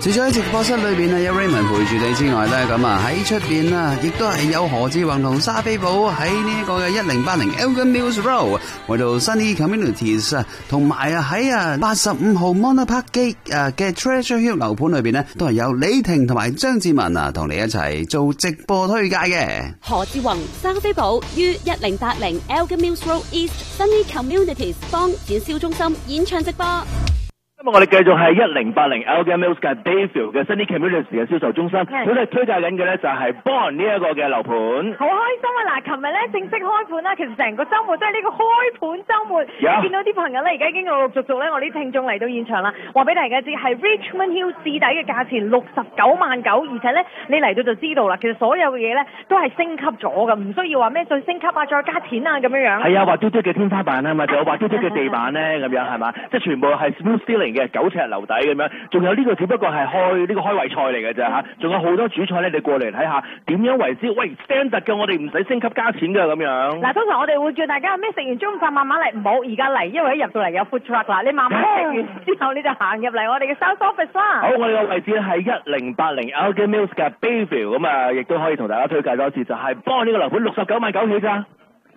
除咗喺直播室裏邊有 Raymond 陪住你之外咧，咁喺出邊亦都係有何志宏同莎菲寶喺呢一個嘅1080 Elgin Mills Road 為到 Sunny Communities 同埋喺85號 Monarch Park Gate 嘅 Treasure Hill 樓盤裏邊咧，都係有李婷同埋張志文同你一齊做直播推介嘅。 何志宏、莎菲寶於1080 Elgin Mills Road East Sunny Communities 幫展銷中心演唱直播。 今日我哋繼續係1080 Elgin Mills 嘅 Bayview 嘅 Sunny Communities 嘅銷售中心，佢哋推介緊嘅咧就係 Bond 呢一個嘅樓盤。 好開心啊！嗱，琴日咧正式開盤啦，其實成個週末都係呢個開盤週末。見到啲朋友咧，而家已經陸陸續續咧，我啲聽眾嚟到現場啦，話俾大家知係 Richmond Hill 市底嘅價錢69.9萬，而且咧你嚟到就知道啦，其實所有嘅嘢咧都係升級咗㗎，唔需要話咩再升級再加錢咁樣。 係啊，滑嘟嘟嘅天花板啊嘛，仲有滑嘟嘟嘅地板咧咁樣係嘛，即係全部係 smooth ceiling嘅9尺樓底咁樣，仲有呢個只不過係開胃菜嚟嘅啫嚇，仲有好多主菜咧，你過嚟睇下點樣為之喂 standard 嘅，我哋唔使升級加錢㗎咁樣。 嗱，通常我哋會叫大家咩食完中午飯慢慢嚟，唔好而家嚟，因為一入到嚟有 food truck 啦，你慢慢食完之後你就行入嚟我哋嘅 South Office 啦。 好，我哋嘅位置係1080 Elgin Mills 嘅 Bayview， 咁亦都可以同大家推介多次，就係幫呢個樓盤69.9萬起咋。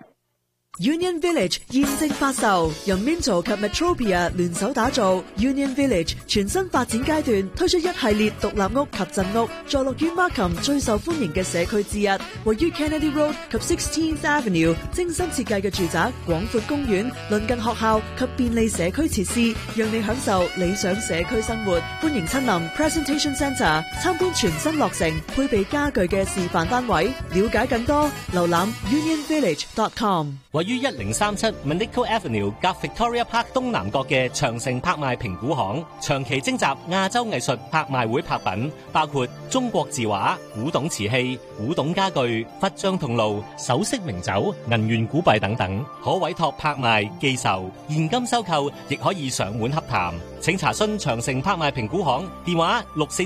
Union Village 現正發售，由 Minto 及 Metropia 聯手打造 Union Village 全新發展階段，推出一系列獨立屋及鎮屋，坐落於 Markham 最受歡迎嘅社區之一，位於 Kennedy Road 及 16th Avenue， 精心設計嘅住宅，廣闊公園，鄰近學校及便利社區設施，讓你享受理想社區生活。歡迎親臨 Presentation Centre 參觀全新落成配備家具嘅示範單位，了解更多，瀏覽 unionvillage.com。 位於1037 Manico Avenue 夾 Victoria Park 東南角嘅長城拍賣評估行，長期徵集亞洲藝術拍賣會拍品，包括中國字畫、古董瓷器、古董家具、佛像銅爐、首飾名酒、銀元古幣等等，可委託拍賣、寄售、現金收購，亦可以上門洽談。請查詢長城拍賣評估行電話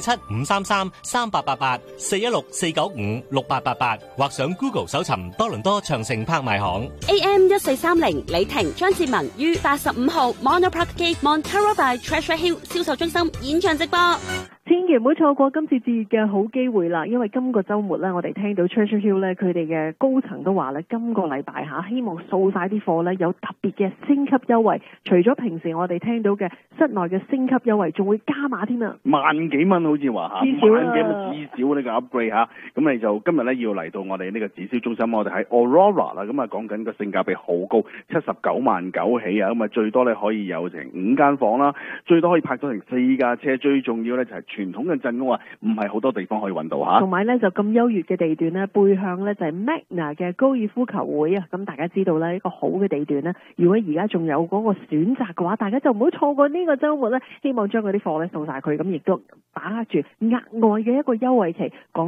647-533-3888 416-495-6888，或上 Google 搜尋多倫多長城拍賣行。 AM1430 李婷、張志文於85號 Monarch Park Gate Montara by Treasure Hill 銷售中心演唱直播。 千祈唔好錯過今次節嘅好機會啦，因為今個週末咧，我哋聽到 Treasure Hill 咧，佢哋嘅高層都話咧，今個禮拜希望掃晒啲貨咧，有特別嘅升級優惠。除咗平時我哋聽到嘅室內嘅升級優惠，仲會加碼添啊！1萬幾蚊好似話嚇，至少呢個 upgrade 嚇，咁你就今日咧要嚟到我哋呢個展銷中心，我哋喺 Aurora 啦，咁講緊個性價比好高，79.9萬起啊，咁最多咧可以有成5間房啦，最多可以泊到成4架車，最重要咧就係傳統嘅鎮屋唔係好多地方可以揾到嚇。同埋咧就咁優越嘅地段咧，背向咧就係 Magna 嘅高爾夫球會啊！咁大家知道咧，一個好嘅地段咧，如果而家仲有嗰個選擇嘅話，大家就唔好錯過呢個週末咧。希望將嗰啲貨咧送晒佢，咁亦都把握住額外嘅一個優惠期。